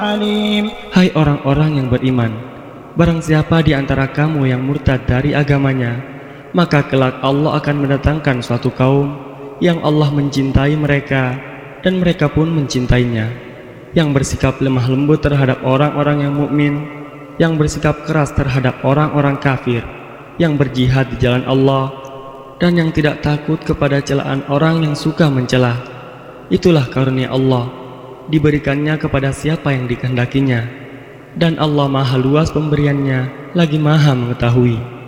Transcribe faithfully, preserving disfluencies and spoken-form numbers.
عليم. Hai orang-orang yang beriman, barang siapa di antara kamu yang murtad dari agamanya, maka kelak Allah akan mendatangkan suatu kaum yang Allah mencintai mereka dan mereka pun mencintainya, yang bersikap lemah lembut terhadap orang-orang yang mukmin, yang bersikap keras terhadap orang-orang kafir, yang berjihad di jalan Allah, dan yang tidak takut kepada celaan orang yang suka mencela. Itulah karunia Allah, diberikannya kepada siapa yang dikehendakinya, dan Allah maha luas pemberiannya, lagi maha mengetahui.